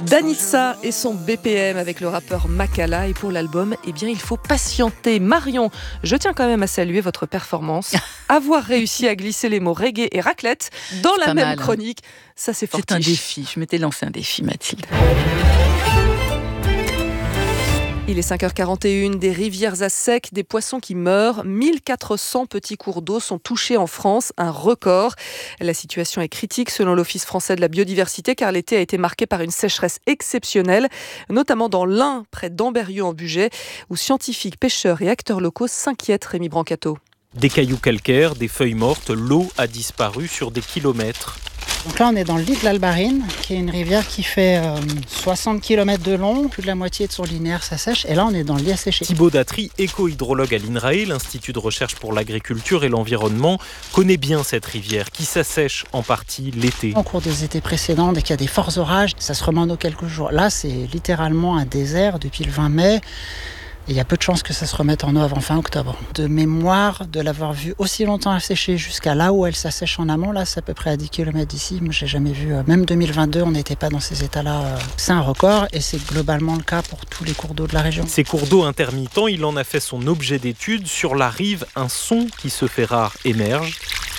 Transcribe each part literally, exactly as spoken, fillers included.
Danitza et son B P M avec le rappeur Makala. Et pour l'album, eh bien, il faut patienter. Marion, je tiens quand même à saluer votre performance. Avoir réussi à glisser les mots reggae et raclette dans C'est la même mal, hein. chronique, ça c'est fortiche. C'est un défi. Je m'étais lancé un défi, Mathilde. Il est cinq heures quarante et une, des rivières à sec, des poissons qui meurent. mille quatre cents petits cours d'eau sont touchés en France, un record. La situation est critique selon l'Office français de la biodiversité car l'été a été marqué par une sécheresse exceptionnelle, notamment dans l'Ain, près d'Ambérieu en Bugey, où scientifiques, pêcheurs et acteurs locaux s'inquiètent, Rémi Brancato. Des cailloux calcaires, des feuilles mortes, l'eau a disparu sur des kilomètres. Donc là, on est dans le lit de l'Albarine, qui est une rivière qui fait euh, soixante kilomètres de long, plus de la moitié de son linéaire s'assèche, et là, on est dans le lit asséché. Thibaut Datry, éco-hydrologue à l'INRAE, l'Institut de recherche pour l'agriculture et l'environnement, connaît bien cette rivière qui s'assèche en partie l'été. Au cours des étés précédents, dès qu'il y a des forts orages, ça se remet en eau quelques jours. Là, c'est littéralement un désert depuis le vingt mai. Il y a peu de chances que ça se remette en eau avant fin octobre. De mémoire, de l'avoir vu aussi longtemps assécher jusqu'à là où elle s'assèche en amont, là c'est à peu près à dix kilomètres d'ici. Moi j'ai jamais vu, même deux mille vingt-deux on n'était pas dans ces états-là. C'est un record et c'est globalement le cas pour tous les cours d'eau de la région. Ces cours d'eau intermittents, il en a fait son objet d'étude. Sur la rive, un son qui se fait rare émerge.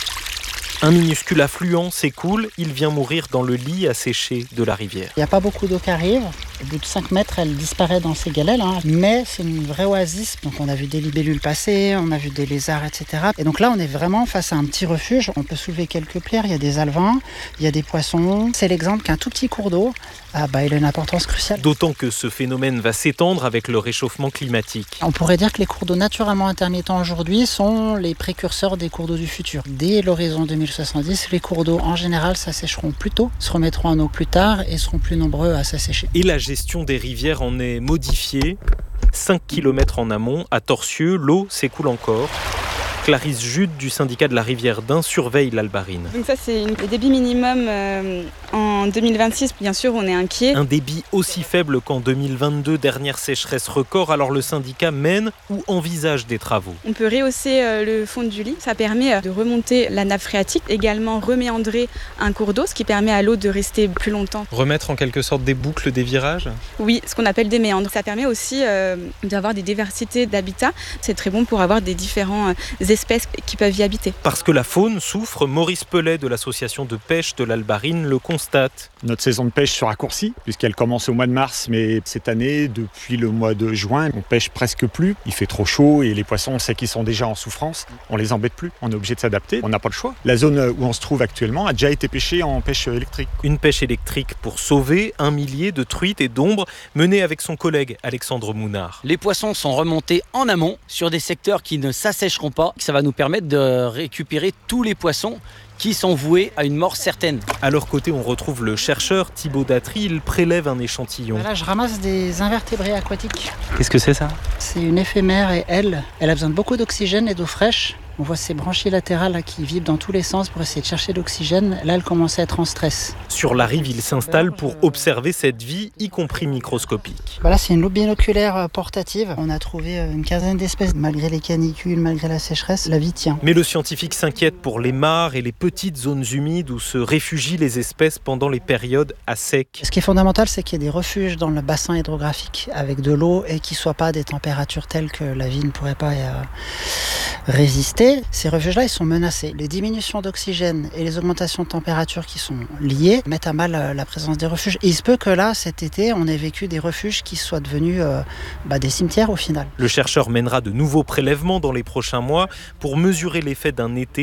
Un minuscule affluent s'écoule, il vient mourir dans le lit asséché de la rivière. Il n'y a pas beaucoup d'eau qui arrive. Au bout de cinq mètres, elle disparaît dans ces galets là. Mais c'est une vraie oasis. Donc on a vu des libellules passer, on a vu des lézards, et cetera. Et donc là, on est vraiment face à un petit refuge. On peut soulever quelques pierres. Il y a des alevins, il y a des poissons. C'est l'exemple qu'un tout petit cours d'eau, ah bah, il a une importance cruciale. D'autant que ce phénomène va s'étendre avec le réchauffement climatique. On pourrait dire que les cours d'eau naturellement intermittents aujourd'hui sont les précurseurs des cours d'eau du futur. Dès l'horizon deux mille soixante-dix, les cours d'eau en général s'assécheront plus tôt, se remettront en eau plus tard et seront plus nombreux à s'assécher. Et la gestion des rivières en est modifiée. cinq kilomètres en amont, à Torcieux, l'eau s'écoule encore. Clarisse Jude du syndicat de la rivière d'Ain surveille l'Albarine. Donc ça c'est le débit minimum euh, en deux mille vingt-six, bien sûr on est inquiet. Un débit aussi faible qu'en deux mille vingt-deux, dernière sécheresse record, alors le syndicat mène ou envisage des travaux. On peut rehausser euh, le fond du lit, ça permet de remonter la nappe phréatique, également reméandrer un cours d'eau, ce qui permet à l'eau de rester plus longtemps. Remettre en quelque sorte des boucles, des virages ? Oui, ce qu'on appelle des méandres. Ça permet aussi euh, d'avoir des diversités d'habitats, c'est très bon pour avoir des différents euh, espèces qui peuvent y habiter. Parce que la faune souffre, Maurice Pellet de l'association de pêche de l'Albarine le constate. Notre saison de pêche se raccourcit puisqu'elle commence au mois de mars, mais cette année, depuis le mois de juin, on pêche presque plus. Il fait trop chaud et les poissons, on sait qu'ils sont déjà en souffrance. On les embête plus, on est obligé de s'adapter, on n'a pas le choix. La zone où on se trouve actuellement a déjà été pêchée en pêche électrique. Une pêche électrique pour sauver un millier de truites et d'ombres menée avec son collègue Alexandre Mounard. Les poissons sont remontés en amont sur des secteurs qui ne s'assécheront pas. Ça va nous permettre de récupérer tous les poissons qui sont voués à une mort certaine. À leur côté, on retrouve le chercheur Thibaut Datry. Il prélève un échantillon. Là, je ramasse des invertébrés aquatiques. Qu'est-ce que c'est ça ? C'est une éphémère et elle, elle a besoin de beaucoup d'oxygène et d'eau fraîche. On voit ces branchies latérales là, qui vibrent dans tous les sens pour essayer de chercher de l'oxygène. Là, elle commence à être en stress. Sur la rive, il s'installe pour observer cette vie, y compris microscopique. Voilà, c'est une loupe binoculaire portative. On a trouvé une quinzaine d'espèces. Malgré les canicules, malgré la sécheresse, la vie tient. Mais le scientifique s'inquiète pour les mares et les petites zones humides où se réfugient les espèces pendant les périodes à sec. Ce qui est fondamental, c'est qu'il y ait des refuges dans le bassin hydrographique avec de l'eau et qui ne soient pas des températures telles que la vie ne pourrait pas euh, résister. Ces refuges-là, ils sont menacés. Les diminutions d'oxygène et les augmentations de température qui sont liées mettent à mal la présence des refuges. Et il se peut que là, cet été, on ait vécu des refuges qui soient devenus euh, bah, des cimetières au final. Le chercheur mènera de nouveaux prélèvements dans les prochains mois pour mesurer l'effet d'un été